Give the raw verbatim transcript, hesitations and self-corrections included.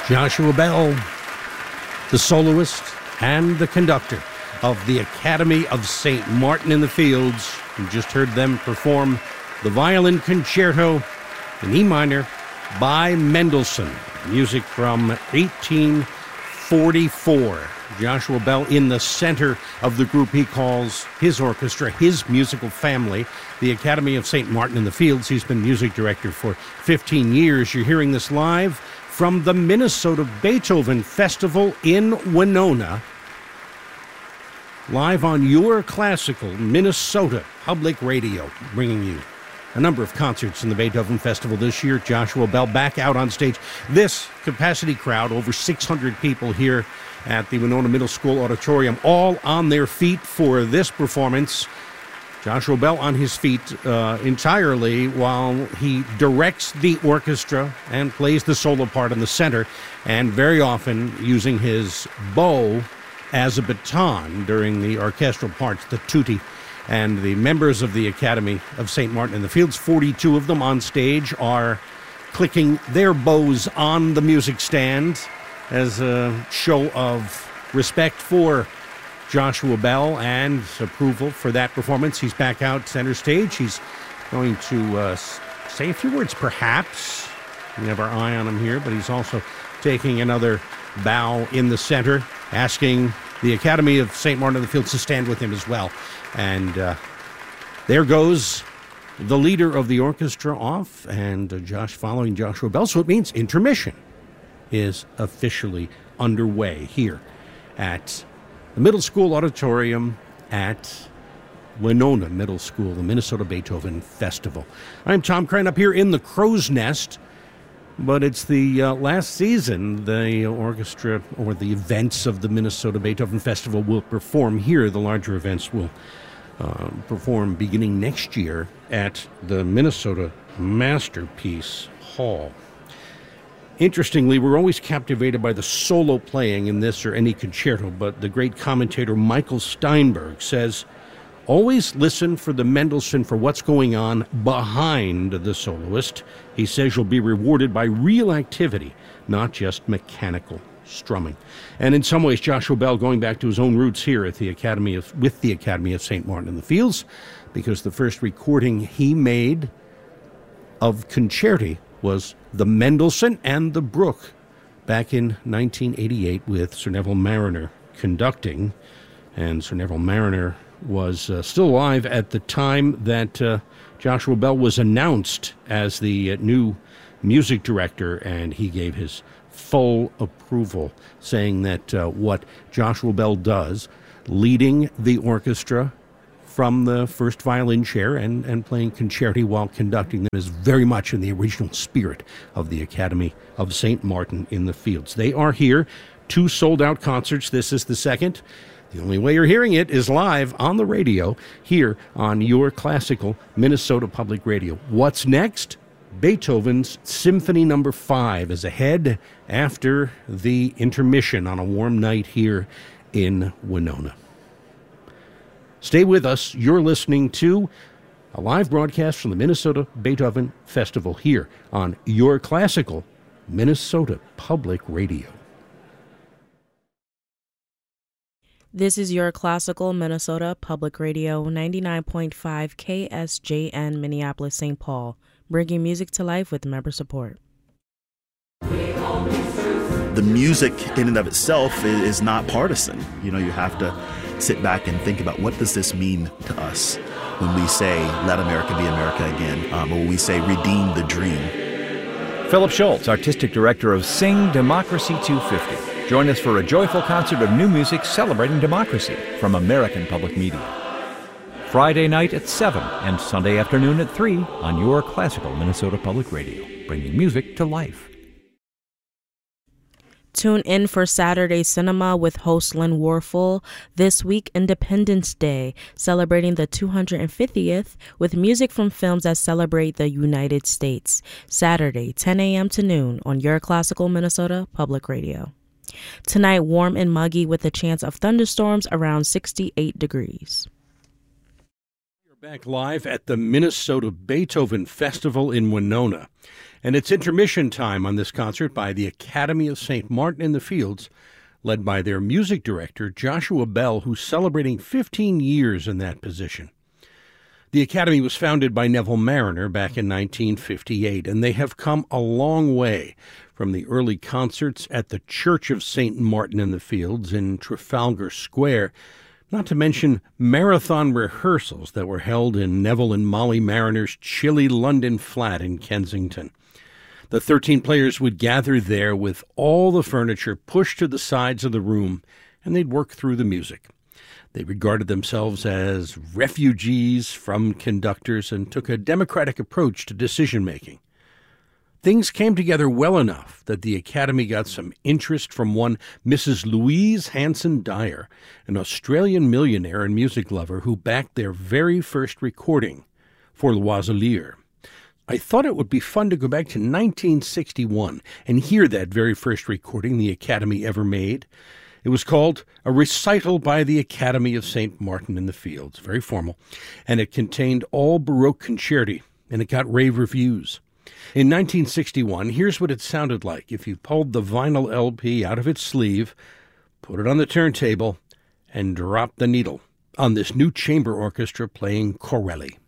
Joshua Bell, the soloist and the conductor of the Academy of Saint Martin in the Fields. You just heard them perform the Violin Concerto in E minor by Mendelssohn, music from eighteen forty-four. Joshua Bell in the center of the group he calls his orchestra, his musical family, the Academy of Saint Martin in the Fields. He's been music director for fifteen years. You're hearing this live from the Minnesota Beethoven Festival in Winona, live on Your Classical Minnesota Public Radio, bringing you a number of concerts in the Beethoven Festival this year. Joshua Bell back out on stage. This capacity crowd, over six hundred people here at the Winona Middle School Auditorium, all on their feet for this performance. Joshua Bell on his feet uh, entirely while he directs the orchestra and plays the solo part in the center, and very often using his bow as a baton during the orchestral parts, the tutti. And the members of the Academy of Saint Martin in the Fields, forty-two of them on stage, are clicking their bows on the music stand as a show of respect for Joshua Bell and approval for that performance. He's back out center stage. He's going to uh, say a few words, perhaps. We have our eye on him here, but he's also taking another bow in the center, asking the Academy of Saint Martin in the Fields to stand with him as well. And uh, there goes the leader of the orchestra off, and uh, Josh following Joshua Bell. So it means intermission is officially underway here at the Middle School Auditorium at Winona Middle School, the Minnesota Beethoven Festival. I'm Tom Crane up here in the Crow's Nest, but it's the uh, last season the orchestra or the events of the Minnesota Beethoven Festival will perform here. The larger events will uh, perform beginning next year at the Minnesota Masterpiece Hall. Interestingly, we're always captivated by the solo playing in this or any concerto, but the great commentator Michael Steinberg says, always listen for the Mendelssohn for what's going on behind the soloist. He says you'll be rewarded by real activity, not just mechanical strumming. And in some ways, Joshua Bell going back to his own roots here at the Academy of, with the Academy of Saint Martin in the Fields, because the first recording he made of concerti was the Mendelssohn and the Brook back in nineteen eighty-eight with Sir Neville Marriner conducting. And Sir Neville Marriner was uh, still alive at the time that uh, Joshua Bell was announced as the uh, new music director, and he gave his full approval, saying that uh, what Joshua Bell does, leading the orchestra from the first violin chair and, and playing concerti while conducting them, is very much in the original spirit of the Academy of Saint Martin in the Fields. They are here, two sold-out concerts. This is the second. The only way you're hearing it is live on the radio here on Your Classical Minnesota Public Radio. What's next? Beethoven's Symphony Number Five is ahead after the intermission on a warm night here in Winona. Stay with us. You're listening to a live broadcast from the Minnesota Beethoven Festival here on Your Classical Minnesota Public Radio. This is Your Classical Minnesota Public Radio, ninety-nine point five K S J N, Minneapolis, Saint Paul, bringing music to life with member support. The music in and of itself is not partisan. You know, you have to sit back and think about, what does this mean to us when we say, let America be America again, um, or when we say, redeem the dream. Philip Schultz, Artistic Director of Sing Democracy two fifty. Join us for a joyful concert of new music celebrating democracy from American Public Media. Friday night at seven and Sunday afternoon at three on Your Classical Minnesota Public Radio, bringing music to life. Tune in for Saturday Cinema with host Lynn Warfel. This week, Independence Day, celebrating the two hundred fiftieth with music from films that celebrate the United States. Saturday, ten a.m. to noon on Your Classical Minnesota Public Radio. Tonight, warm and muggy with a chance of thunderstorms around sixty-eight degrees. Back live at the Minnesota Beethoven Festival in Winona. And it's intermission time on this concert by the Academy of Saint Martin in the Fields, led by their music director, Joshua Bell, who's celebrating fifteen years in that position. The Academy was founded by Neville Marriner back in nineteen fifty-eight, and they have come a long way from the early concerts at the Church of Saint Martin in the Fields in Trafalgar Square, not to mention marathon rehearsals that were held in Neville and Molly Mariner's chilly London flat in Kensington. The thirteen players would gather there with all the furniture pushed to the sides of the room, and they'd work through the music. They regarded themselves as refugees from conductors and took a democratic approach to decision-making. Things came together well enough that the Academy got some interest from one Missus Louise Hanson Dyer, an Australian millionaire and music lover who backed their very first recording for Loiselier. I thought it would be fun to go back to nineteen sixty-one and hear that very first recording the Academy ever made. It was called A Recital by the Academy of Saint Martin in the Fields, very formal, and it contained all Baroque concerti, and it got rave reviews. In nineteen sixty-one, here's what it sounded like if you pulled the vinyl L P out of its sleeve, put it on the turntable, and dropped the needle on this new chamber orchestra playing Corelli.